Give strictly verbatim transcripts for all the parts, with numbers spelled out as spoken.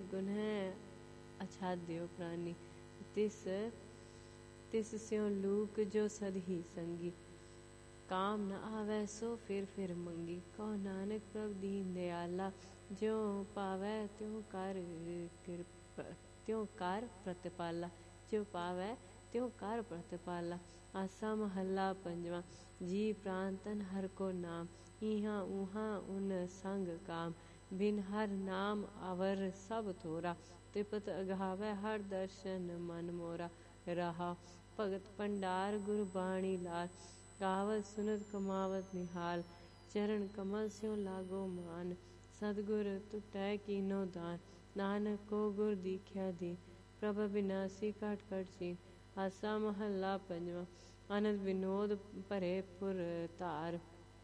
निर्गुण है अछाद्यो प्राणी। तिस तिस स्यों लूक जो सद ही संगी। काम न आवे सो फिर फिर मंगी। कहो नानक प्रभ दीन दयाला। ज्यों पावै त्यों कर कृपा त्यों कर प्रतिपाला। ज्यों पावै त्यों कर प्रतिपाला। आसा महला पंजवा। जी प्राण तन हर को नाम। इहाँ उहाँ उन संग काम। बिन हर नाम अवर सब थोरा। त्रिपत अघावै हर दर्शन मन मोरा। रहा भगत भंडार गुरु बाणी लाल। गावत सुनत कमावत निहाल। चरण कमल स्यों लागो मान। सतगुर टूटै कीनो दान। नानक को गुर दीख्या दी। प्रभ बिनासी कट कट चीन। आसा महला पंजवा। आनंद विनोद भरे पुर धार।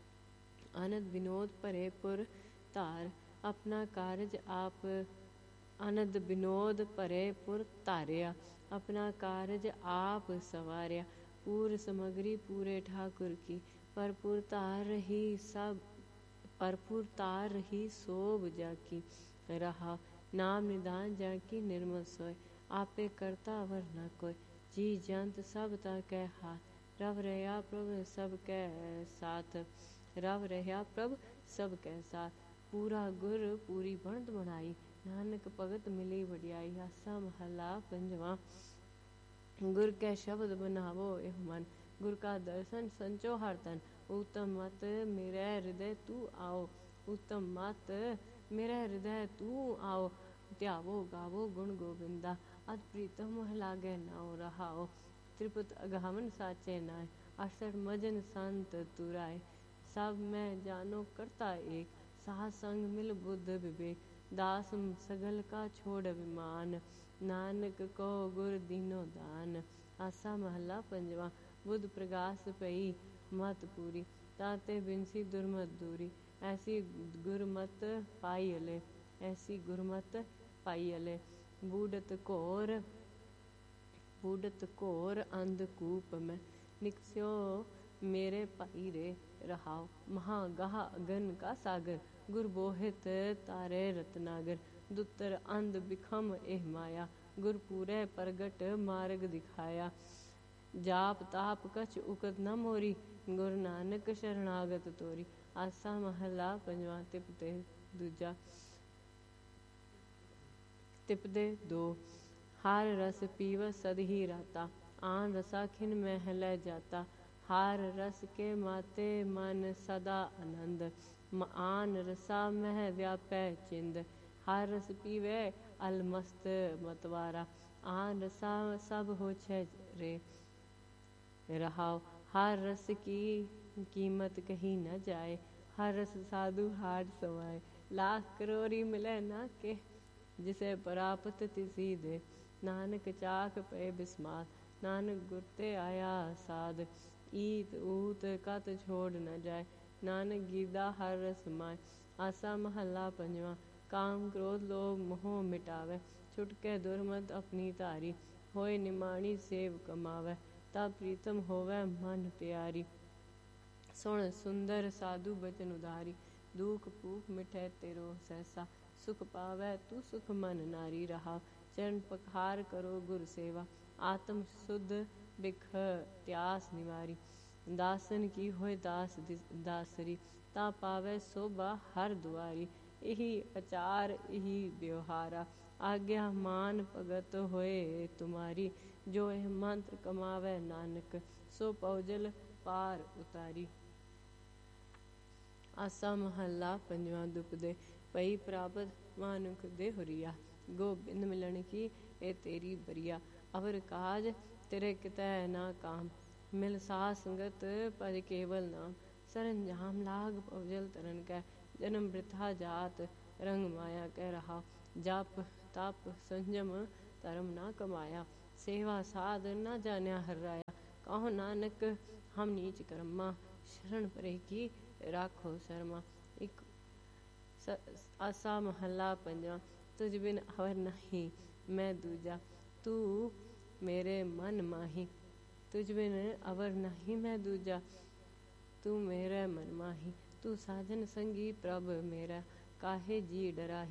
आनंद विनोद भरे पुर धार। अपना कारज आप आनंद विनोद भरे पुर धारिया। अपना कारज आप सवारिया। पूर समगरी पूरे ठाकुर की। भरपूर तार रही सब भरपूर तार रही सोभ जाकी। रहा नाम निदान जाकी निर्मल सोय। आपे करता अवर न कोय। जी जंत सब ताकै हाथ। रव रहा प्रभ सब कै साथ। रव रहा प्रभ सब कै साथ। पूरा गुर पूरी बनत बनाई। नानक भगत मिली वडियाई। आसा महला पंजवा। गुर कै शब्द बनावो एह मन। गुर का दर्शन संचो हर तन। उत्तम मत मेरे हृदय तू आओ। उत्तम मत मेरे हृदय तू आओ। ध्यावो गावो गुण गोविंदा। अत प्रीतम लागे नाओ रहाओ। त्रिपुत अघावन साचे नाय। अड़सठ मजन संत तुराय। सब मैं जानो करता एक। साध संग मिल बुद्ध विवेक। दास सगल का छोड़ अभिमान। नानक को गुर दीनो दान। आसा महला पंजवा। बुद्ध प्रगास पई मत पूरी। ताते बिनसी दुर्मत दूरी। ऐसी गुरमत पाई अले। ऐसी गुरमत पाई अले। बूढ़त घोर बूढ़त घोर अंधकूप में। निकस्यो मेरे भाई रे रहाओ। महागाह अगन का सागर। गुर बोहित तारे रत्नागर। दुतर अंध बिखम एह माया। गुर पूरे प्रगट मार्ग दिखाया। जाप ताप कछ उकत न मोरी। गुरु नानक शरणागत तोरी। आसा महला पंजवा। तिपते दूजा तिपदे दो। हार रस पीव सद ही राता। आन रसा खिन महल जाता। हार रस के माते मन सदा आनंद। आन रसा मह व्यापै चिंद। हार रस पीवे अलमस्त मतवारा। आन रसा सब हो छे रे रहाओ। हर रस की कीमत कहीं न जाए। हर रस साधु हार समाए। लाख करोड़ी मिले ना के। जिसे प्राप्त तिसी दे। नानक चाख पे बिस्मात। नानक गुरते आया साध। ईत ऊत कत छोड़ न जाए। नानक गीदा हर रस माए। आसा महला पंजवा। काम क्रोध लोभ मोह मिटावे। छुटके दुर्मत अपनी धारी। होए निमाणी सेव कमावे। तब प्रीतम होवे मन प्यारी। सुन सुंदर साधु बचन उधारी। दुख भूख मिठे तेरो सहसा। सुख पावे तू सुख मन नारी रहा। चरण पखार करो गुर सेवा। आत्म शुद्ध बिख त्यास निवारी। दासन की होए दास दासरी। ता पावे शोभा हर दुआरी। यही आचार यही व्यवहारा। आज्ञा मान भगत होए तुम्हारी। जो यह मंत्र कमावे नानक। सो पौजल पार उतारी। आसा महला पंजवा। दुपदे पई प्राप्त मानुख देहुरिया। गोबिंद मिलन की ए तेरी बरिया। अवर काज तेरे कितै ना काम। मिल साथ संगत भज केवल नाम। सरंजाम लाग पवजल तरन कै। जन्म वृथा जात रंग माया कह रहा। जप तप संयम धर्म ना कमाया। सेवा साध ना जान्या हर राया। कहो नानक हम नीच कर्मा। शरण परे की राखो शर्मा। एक आसा महला पंजवा। तुझ बिन अवर नहीं मैं दूजा। तू मेरे मन माही। तुझ बिन अवर नहीं मैं दूजा। तू मेरे मन माही। तू साजन संगी प्रभ मेरा। काहे जी डराही।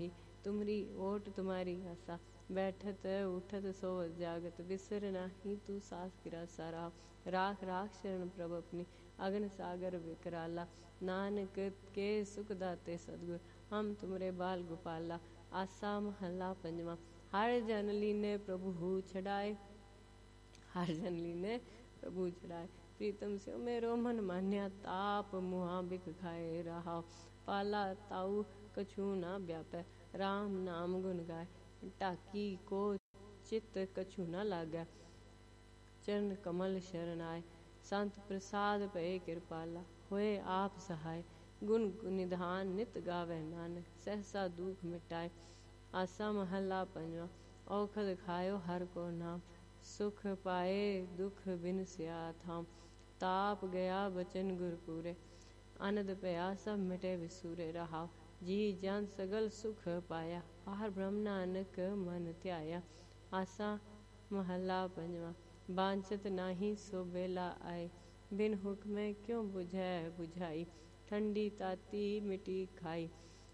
तुमरी ओट तुम्हारी आसा, बैठत उठत सोवत जागत, बिसर नाही तू सास गिरा सारा। राख राख शरण प्रभ अपनी, अगन सागर विकराला। नानक के सुख दाते सतगुर, हम तुमरे बाल गोपाला। आसा महला पंजवा। हर जन लीने प्रभु छड़ाए, हर जन लीने प्रभु छड़ाए। प्रीतम से मेरो मन मान्या, ताप मुहा बिख खाए रहा। पाला ताऊ कछु ना व्यापै, राम नाम गुण गाय। टाकी को चित कछु न लागै, चरण कमल शरण आए। संत प्रसाद पे कृपाला, होए आप सहाय। गुण निधान नित गावे नानक, सहसा दुख मिटाए। आसा महला पंजवा। औखद खायो हर को नाम, सुख पाए दुख बिन सिया थाम। ताप गया बचन गुर पूरे, आनंद पया सब मिटे विसूरे। रहाव जी जन सगल सुख पाया, पार ब्रह्म नानक मन ध्याया। आसा महला पंजवा। बांछत नाही सो बेला आए, बिन हुक्म क्यों बुझै बुझाई। ठंडी ताती मिटी खाई,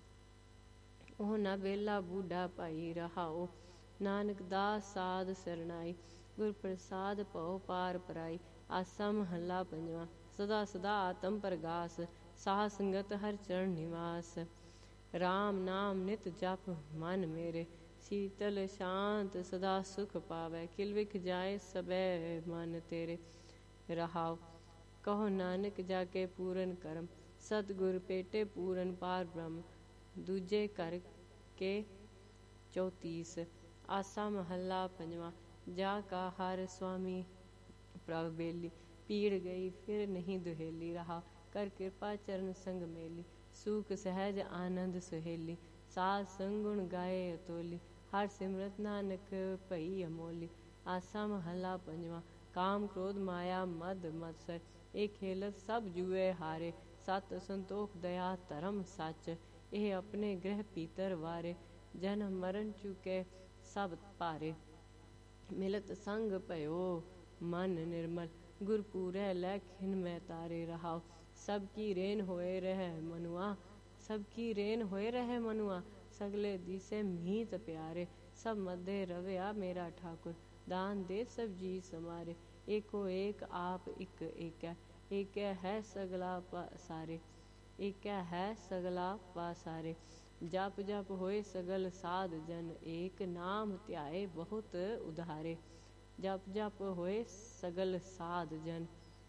ओह ना बेला बूढ़ा पाई। रहाओ नानक दास साध सरनाई, गुर प्रसाद पौ पार पराई। आसा महला पंजवा। सदा सदा आत्म प्रगास, साह संगत हर चरण निवास। राम नाम नित जप मन मेरे, शीतल शांत सदा सुख पावै। किल विख जाए सबे मन तेरे। रहाव कहो नानक जाके पूरन करम, सतगुर पेटे पूरन पार ब्रह्म। दूजे कर के चौतीस। आसा महला पंजवा। जा का हर स्वामी प्रभ बेली, पीड़ गई फिर नहीं दुहेली। रहा कर कृपा चरण संग मेली, सूख सहज आनंद सुहेली। साध संग गुण गाए अतोली, हर सिमरत नानक भई अमोली। आसा महला पंजवा। काम क्रोध माया मद मत्सर, एक खेलत सब जुए हारे। सत संतोख दया धर्म सच, एह अपने गृह पीतर वारे। जन्म मरण चुके सब भारे, मिलत संग भयो मन निर्मल। गुर पूरै लैखिन में तारे। रहाव सबकी रेन होए रह मनुआ, सबकी रेन होए रह मनुआ। सगले दिसे मीत प्यारे, सब मध्य रवया मेरा ठाकुर। दान दे सब जी समारे, एको एक आप इक एकै। एकै है सगला पासारे, एकै है सगला पासारे। जप जप होए सगल साध जन, एक नाम ध्याए बहुत उधारे। जप जप होए सगल साध जन,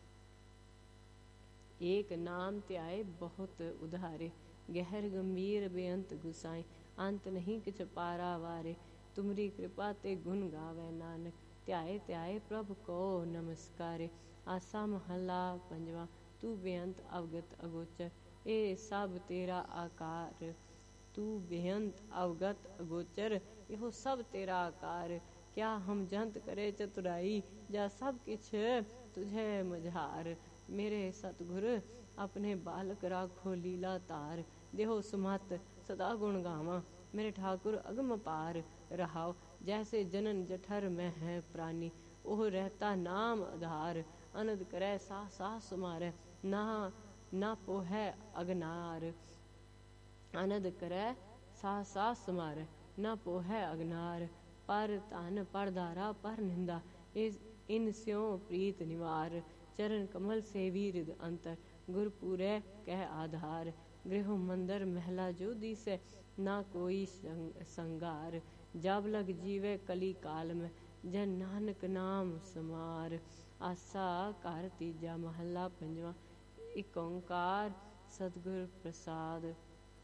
एक नाम ध्याए बहुत उधारे। गहर गंभीर बेअंत गुसाई, अंत नहीं किछ पारा वारे। तुमरी कृपा ते गुण गावे नानक, ध्याए ध्याए प्रभु को नमस्कारे। आसा महला पंजवा। तू बेअंत अवगत अगोचर, ए सब तेरा आकार। तू बेअंत अवगत अगोचर, यो सब तेरा आकार। क्या हम जंत करे चतुराई, जा सब किछ तुझे मझार। मेरे सतगुर अपने बालक राखो लीला तार, देहो सुमत सदा गुण गावा। मेरे ठाकुर अगम पार। रहाओ जैसे जनन जठर में है प्राणी, ओह रहता नाम आधार। अनद करे सा सा सुमारै, ना ना पोहै अगनार। अनद करे सा सा सुमारै, ना पोहै अगनार। पर धन पर धारा पर निंदा, इस इन स्यों प्रीत निवार। चरण कमल सेवी हृद अंतर, गुर पूरै कह आधार। गृह मंदिर महला जो दिसै, ना कोई संगार। जब लग जीवे कली काल में, जन नानक नाम समार। आसा घर तीजा महला पंजवा। एक ओंकार सतगुर प्रसाद।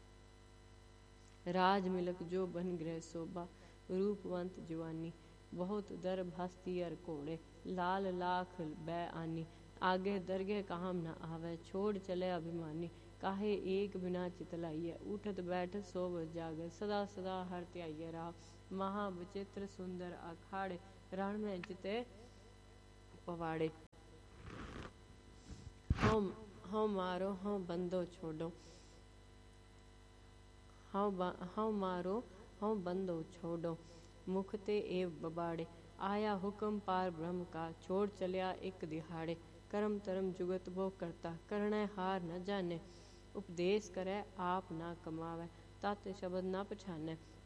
राज मिलक जो बन गृह शोभा, रूपवंत जवानी। बहुत दर्भ हस्ती अर घोड़े, लाल लाख बै आनी। आगे दरगे काम न आवे, छोड़ चले अभिमानी। काहे एक बिना चितलाइए, उठत बैठत सोव जागे। सदा सदा हर ध्याइए राव, महा विचित्र सुंदर अखाड़े। रण में जिते पवाड़े, हम हम मारो हम बंदो छोड़ो। हम मारो हम बंदो छोड़ो, मुख ते एव बबाड़े। आया हुक्म पार ब्रह्म का, छोड़ चलिया एक दिहाड़े। कर्म तरम जुगत वो करता, करने हार न जाने। उपदेश करे आप ना कमावे, तत् शब्द ना पछाने।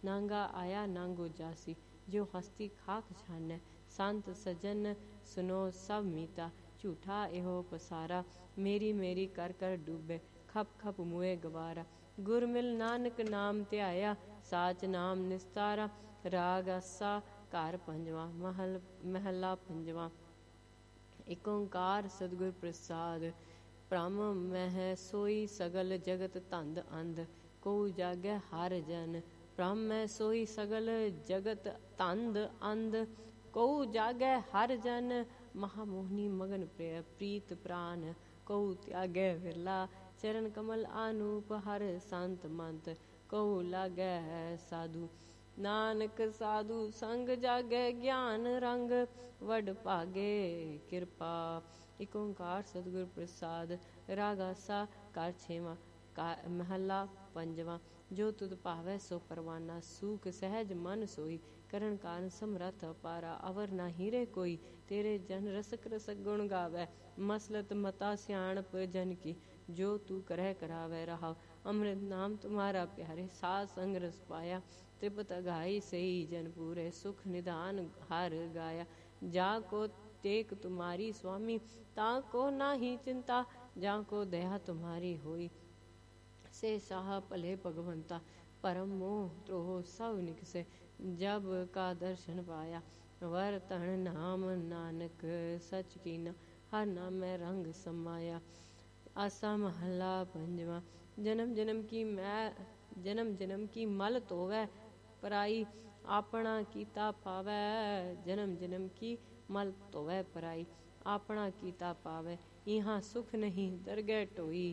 नांगा आया नांगो जासी, जो हस्ती खाक छानै। संत सजन सुनो सब मीता, झूठा एहो पसारा। मेरी मेरी कर कर डूबे, खप खप मुए गवारा। गुरमिल नानक नाम ध्याया, साच नाम निस्तारा। राग आसा घर पंजवा, महल महला पंजवा। एक ओंकार सतगुर प्रसाद, ब्रह्म मह सोई सगल जगत धंद अंध। को जागै हर जन, ब्रह्म मह सोई सगल जगत धंद अंध। को जागै हर जन, महामोहनी मगन प्रीत प्राण। को त्यागै विरला, चरण कमल आनूप हर संत मंत। को लागै साधु, नानक साधु संग। जागै ज्ञान रंग, वड भागे किरपा। एक ओंकार सतगुर प्रसाद। राग आसा घर छेवां, महला पंजवा। जो तुद भावै सो परवाना, सूख सहज मन सोई। करन कान समरथ अपारा, अवर ना हीरे कोई। तेरे जन रसक रसक गुण गावै, मसलत मता सियाणप जन की। जो तू करह करावै रहाव, अमृत नाम तुम्हारा प्यारे। साध संग रस पाया, त्रिपत अघाई सही जन पूरे। सुख निधान हर गाया, जाको टेक तुम्हारी स्वामी। ताको नाही चिंता, जाको दया तुम्हारी होई। से साह भले भगवंता, परम मोह द्रोह सब निकसे। जब का दर्शन पाया, वर तन नाम नानक। सच कीना, हर नाम में रंग समाया। आसा महला पंजवा। जन्म जन्म की मैं जन्म जन्म की मल धोवै पराई, अपना कीता पावै। जन्म जन्म की मल धोवै पराई, अपना कीता पावै। यहाँ सुख नहीं दरगह टोई,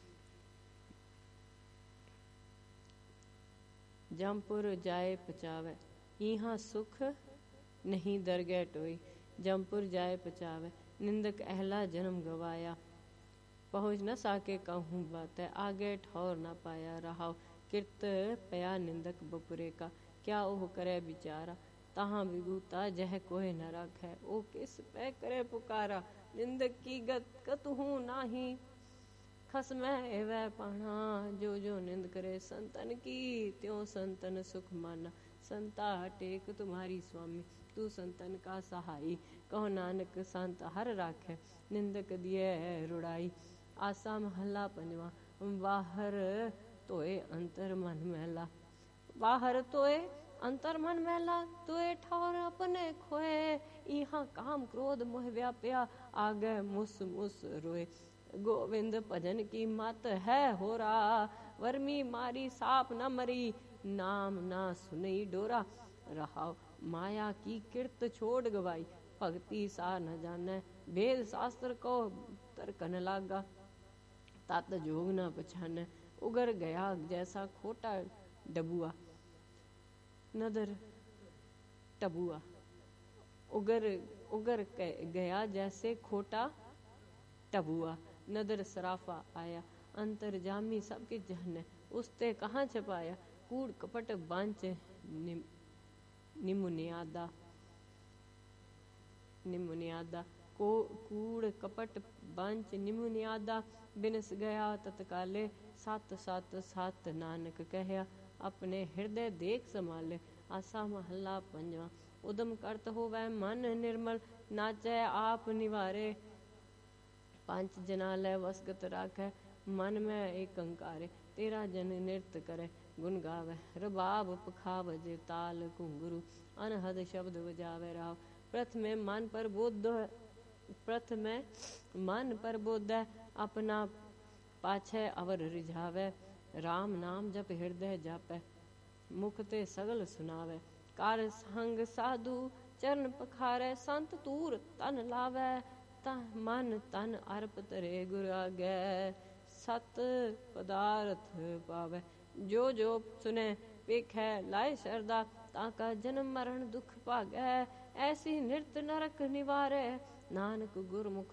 जमपुर जाए पचावै। यहाँ सुख नहीं दरगह टोई, जमपुर जाए पचावै। निंदक अहला जन्म गवाया, पहुँच न साके कहूँ बातै। आगे ठौर न पाया रहाव, किरत पया निंदक बपुरे का। क्या ओह करे बिचारा, तहाँ बिगूता जह कोई न रखै। ओ किस पै करे पुकारा, निंदक की गत कतहूँ नाही। खसमै एवै पाना, जो जो निंद करे संतन की। त्यों संतन सुख माना, संता टेक तुम्हारी स्वामी। तू संतन का सहाई, कहो नानक संत हर राखै। निंदक दिए रुड़ाई। आसा महला पंजवा। बाहर तोए अंतर मन मैला, बाहर तोए अंतर मन मैला। तोए ठौर अपने खोए, यहाँ काम क्रोध मोह व्याप्या। आगे मुस मुस रोए, गोविंद भजन की मत है होरा। वर्मी मारी साप न मरी, नाम ना सुनई डोरा। रहाव माया की किरत छोड़ गवाई, भक्ति सा न जानै। वेद शास्त्र को तर्कन लागा, तत जोग न पछानै। उगर गया जैसा खोटा डबुआ, नदर टबुआ। उगर उगर गया जैसे खोटा टबुआ, नदर सराफा आया। अंतर जामी सबके जहन, उसते कहाँ छपाया। कूड़ कपट बांच निम, निमुनियादा निमुनियादा। को कूड़ कपट बांच निमुनियादा। बिनस गया तत्काले, सत सत सत नानक कहया। अपने हृदय देख संभाले। आसा महला पंजवा। उदम करत होवै मन निर्मल, नाचै आप निवारे। पंच जनालय वसगत राखै, मन में एक अंकारे। तेरा जन नृत्य करे, गुण गावै। रबाब पखावज ताल घुंघरू, अनहद शब्द बजावे राव। प्रथमे मन पर बोध प्रथमे मन पर बोध, अपना पाछे अवर रिझावे। राम नाम जप हृदय जापै, मुख ते सगल सुनावे। कार संग साधु चरण पखारै, संत तूर तन लावै। तन मन तन अर्प तरे गुर आगै, सत पदार्थ पावै। जो जो सुने वेखै लाए शरदा, ताका जन्म मरण दुख भागै। ऐसी नृत नरक निवारै, नानक गुरमुख